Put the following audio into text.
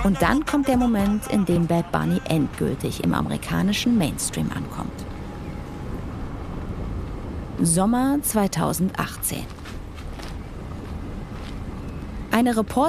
Und dann kommt der Moment, in dem Bad Bunny endgültig im amerikanischen Mainstream ankommt. Sommer 2018. Eine Reporterin